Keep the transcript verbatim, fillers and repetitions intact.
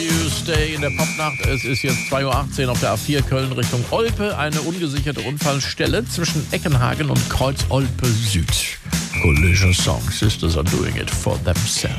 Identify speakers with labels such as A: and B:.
A: You stay in der Popnacht. Es ist jetzt zwei Uhr achtzehn auf der A vier Köln Richtung Olpe. Eine ungesicherte Unfallstelle zwischen Eckenhagen und Kreuz Olpe Süd. Collision Song. Sisters are doing it for themselves.